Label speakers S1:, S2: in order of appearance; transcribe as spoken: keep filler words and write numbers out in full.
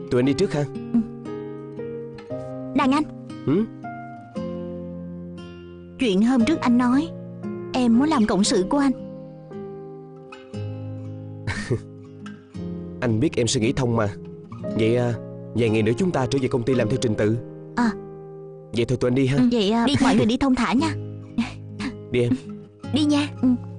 S1: Tụi anh đi trước ha.
S2: Ừ. Đàn anh.
S1: Ừ?
S2: Chuyện hôm trước anh nói em muốn làm cộng sự của anh.
S1: Anh biết em suy nghĩ thông mà. Vậy à, vài ngày nữa chúng ta trở về công ty làm theo trình tự.
S2: À.
S1: Vậy thôi tụi anh đi ha.
S2: Ừ, vậy à, đi mọi người đi thông thả nha.
S1: Đi em.
S2: Đi nha. Ừ.